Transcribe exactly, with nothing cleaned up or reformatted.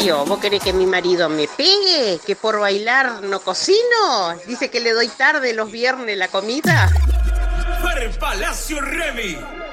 serio? ¿Vos querés que mi marido me pegue? ¿Que por bailar no cocino? Dice que le doy tarde los viernes la comida. Per Palacio Remy.